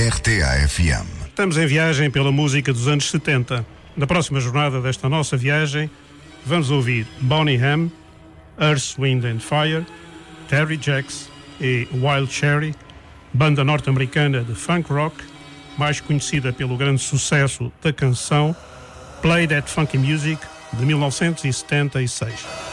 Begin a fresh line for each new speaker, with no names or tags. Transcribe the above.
RTA-FM.
Estamos em viagem pela música dos anos 70. Na próxima jornada desta nossa viagem, vamos ouvir Bonnie M, Earth, Wind and Fire, Terry Jacks e Wild Cherry, banda norte-americana de funk rock, mais conhecida pelo grande sucesso da canção Play That Funky Music, de 1976.